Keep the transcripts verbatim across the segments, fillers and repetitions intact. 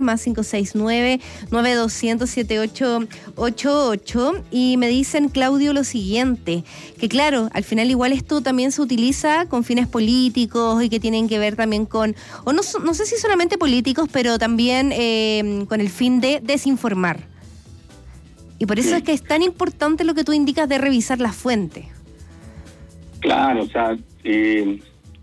más cinco seis nueve, nueve dos cero cero, siete ocho ocho ocho. Y me dicen, Claudio, lo siguiente, que claro, al final igual esto también se utiliza con fines políticos y que tienen que ver también con, o no, no sé si solamente políticos, pero también eh, con el fin de desinformar. Y por eso sí. es que es tan importante lo que tú indicas de revisar la fuente. Claro, o sea, eh,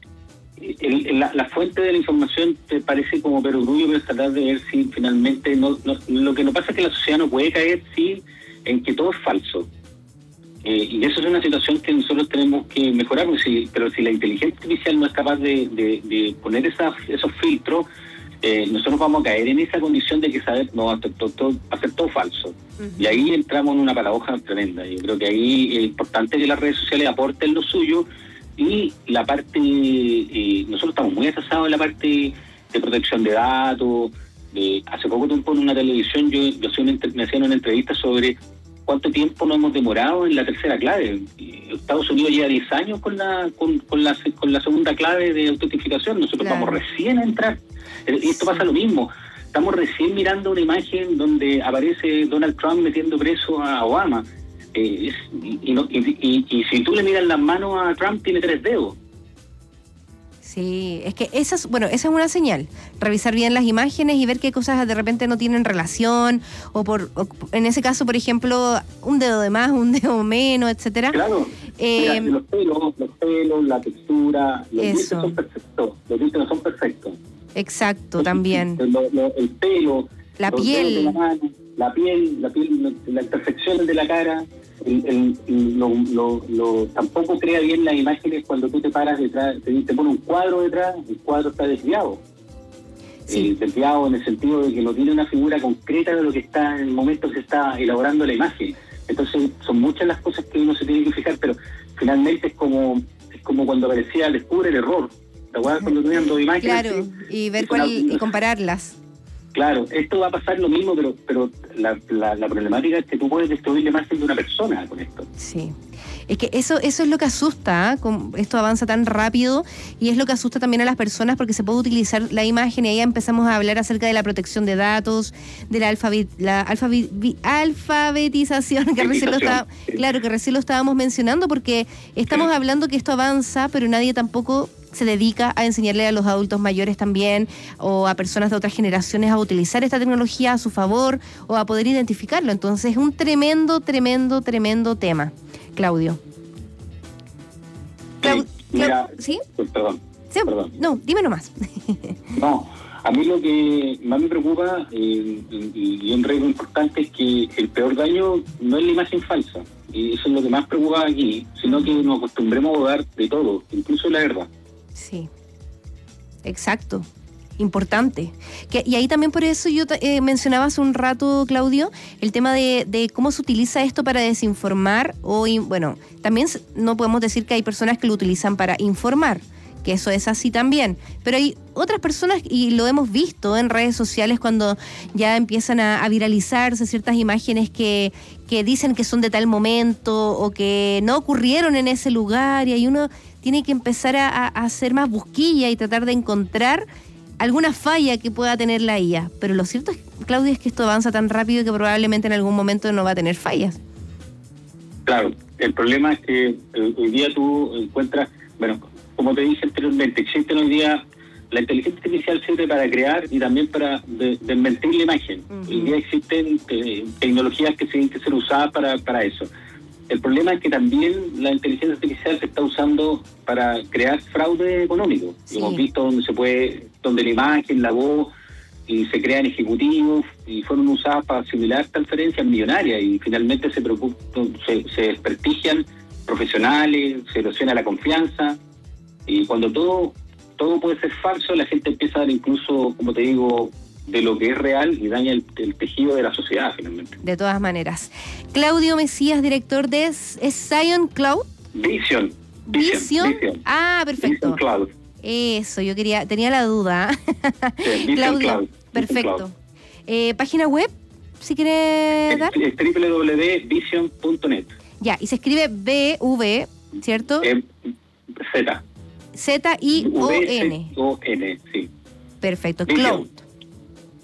el, la, la fuente de la información te parece como perogrullo, pero tratar de ver si finalmente... no, no Lo que no pasa es que la sociedad no puede caer sí en que todo es falso. Eh, y eso es una situación que nosotros tenemos que mejorar, si, pero si la inteligencia artificial no es capaz de, de, de poner esa, esos filtros, eh, nosotros vamos a caer en esa condición de que saber, no, hacer todo, todo, hacer todo falso. Uh-huh. Y ahí entramos en una paradoja tremenda. Yo creo que ahí es importante que las redes sociales aporten lo suyo y la parte, eh, nosotros estamos muy atrasados en la parte de protección de datos. De, hace poco tiempo en una televisión yo, yo soy una, me hacían una entrevista sobre cuánto tiempo nos hemos demorado en la tercera clave. Estados Unidos lleva diez años con la con, con la con la segunda clave de autentificación. Nosotros claro. estamos recién a entrar. Y esto pasa lo mismo. Estamos recién mirando una imagen donde aparece Donald Trump metiendo preso a Obama. Eh, es, y, y, no, y, y, y si tú le miras las manos a Trump, tiene tres dedos. Sí, es que esa es, bueno, esa es una señal. Revisar bien las imágenes y ver qué cosas de repente no tienen relación, o por o en ese caso, por ejemplo, un dedo de más, un dedo menos, etcétera. Claro. Eh, Mira, los pelos, los pelos, la textura, los dientes son perfectos, los dientes no son perfectos. Exacto, también. El, el, el pelo, la piel, de la mano, la piel, la piel, las imperfecciones de la cara. El, el, el, lo, lo, lo, tampoco crea bien las imágenes cuando tú te paras detrás, te, te pone un cuadro detrás, el cuadro está desviado. Sí. Eh, desviado en el sentido de que no tiene una figura concreta de lo que está en el momento que se está elaborando la imagen. Entonces son muchas las cosas que uno se tiene que fijar, pero finalmente es como es como cuando aparecía descubre el error. ¿Te acuerdas cuando tenían dos imágenes? Claro, y ver cuál una, y compararlas. Claro, esto va a pasar lo mismo, pero pero la, la, la problemática es que tú puedes destruir la imagen de una persona con esto. Sí, es que eso eso es lo que asusta, ¿eh? Esto avanza tan rápido y es lo que asusta también a las personas porque se puede utilizar la imagen y ahí empezamos a hablar acerca de la protección de datos, de la, alfabet, la alfabet, alfabetización, que recién lo estaba, claro, que recién lo estábamos mencionando porque estamos sí. hablando que esto avanza, pero nadie tampoco se dedica a enseñarle a los adultos mayores también o a personas de otras generaciones a utilizar esta tecnología a su favor o a poder identificarlo. Entonces es un tremendo, tremendo, tremendo tema. Claudio. Clau- sí, mira, Clau- ¿Sí? Pues, perdón, sí. Perdón. No, dime nomás. No, a mí lo que más me preocupa eh, y, y un riesgo importante es que el peor daño no es la imagen falsa. Y eso es lo que más preocupa aquí, sino que nos acostumbremos a dudar de todo, incluso de la verdad. Sí, exacto, importante. Que, y ahí también por eso yo eh, mencionaba hace un rato, Claudio, el tema de, de cómo se utiliza esto para desinformar o, bueno, también no podemos decir que hay personas que lo utilizan para informar, que eso es así también, pero hay otras personas, y lo hemos visto en redes sociales cuando ya empiezan a, a viralizarse ciertas imágenes que, que dicen que son de tal momento o que no ocurrieron en ese lugar y hay uno... tiene que empezar a, a hacer más busquilla y tratar de encontrar alguna falla que pueda tener la I A. Pero lo cierto, es, Claudia, es que esto avanza tan rápido que probablemente en algún momento no va a tener fallas. Claro, el problema es que hoy día tú encuentras, bueno, como te dije anteriormente, existen hoy día, la inteligencia artificial sirve para crear y también para de, desmentir la imagen. Uh-huh. Hoy día existen eh, tecnologías que tienen que ser usadas para, para eso. El problema es que también la inteligencia artificial se está usando para crear fraude económico. Sí. Hemos visto donde se puede, donde la imagen, la voz, y se crean ejecutivos y fueron usadas para simular transferencias millonarias y finalmente se, se, se desprestigian profesionales, se erosiona la confianza y cuando todo todo puede ser falso, la gente empieza a dar incluso, como te digo, de lo que es real y daña el, el tejido de la sociedad finalmente. De todas maneras. Claudio Mesías, director de ¿es Zion Cloud? Vision. Vision. Vision. Ah, perfecto. Vision Cloud. Eso, yo quería, tenía la duda. Sí, Claudio, Cloud. perfecto. Cloud. Eh, página web, si quiere dar. Es doble u doble u doble u punto vision punto net. Ya, y se escribe B V, ¿cierto? Eh, Z. Z I O N. O N, sí. Perfecto. Vision. Cloud.